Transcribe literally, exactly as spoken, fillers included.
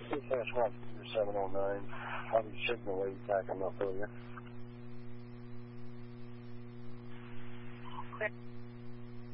C S one seven oh nine. I'll be signal way back on up earlier.